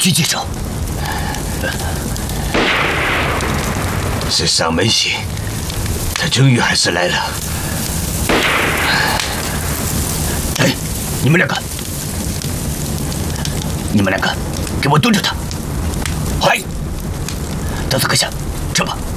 狙击手。 是上门信，他终于还是来了。 哎，你们两个，给我蹲着他！嗨，德斯阁下，撤吧。